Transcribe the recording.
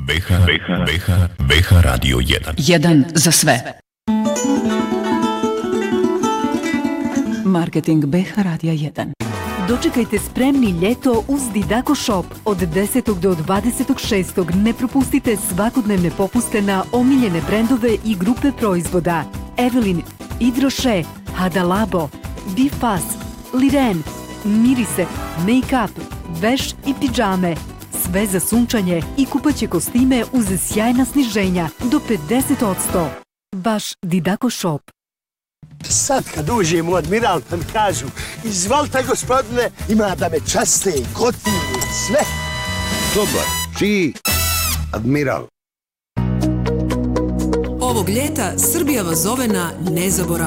BH Radio 1. 1 za sve. Marketing BH Radija 1. Dočekajte spremni ljeto uz Didaco Shop. Od 10. do 26. ne propustite svakodnevne popuste na omiljene brendove i grupe proizvoda. Evelyn, Hydroche, Hada Labo, Bifas, Liren, mirise, make-up, veš i pidžame. Sve za sunčanje i kupaće kostime uz sjajna sniženja do 50%. Vaš Didaco Shop. Sad kad uđem u Admiral pa mi kažu izvolite gospodine, ima da me časte, gotivi, sve. Dobar, čiji Admiral. Ovog ljeta Srbija vas zove na nezaboravljiv